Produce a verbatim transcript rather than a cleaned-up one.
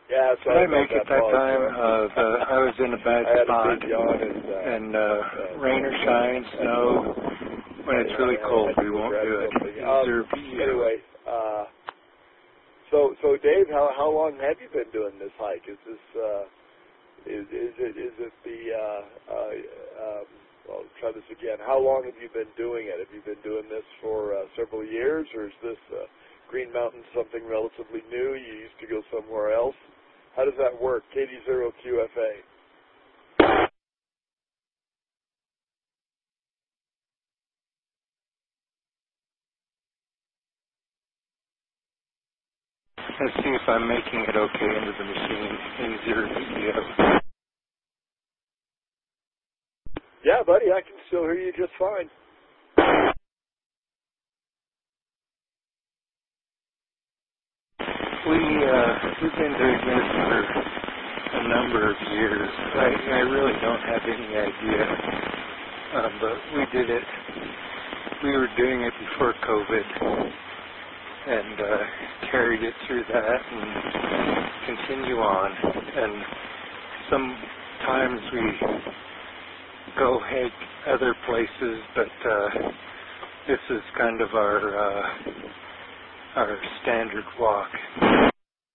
Yeah, Did sorry I make about it that pause time? there. Uh, the, I was in a bad I had a spot, big yawn and, uh, and uh, uh, rain or shine, snow, when it's really I, I, cold, I we won't grab do it. something. Is Um, there be, uh, anyway, uh, so so Dave, how how long have you been doing this hike? Is this uh, is is it is it the uh, uh, um, well, try this again. How long have you been doing it? Have you been doing this for uh, several years, or is this uh, Green Mountain something relatively new? You used to go somewhere else. How does that work? K D zero Q F A. let's see if I'm making it okay into the machine in zero video. Yeah, buddy, I can still hear you just fine. We, uh, we've been doing this for a number of years. I, I really don't have any idea, um, but we did it. We were doing it before COVID, and uh, carried it through that and continue on. And sometimes we go hike other places, but uh, this is kind of our uh, our standard walk.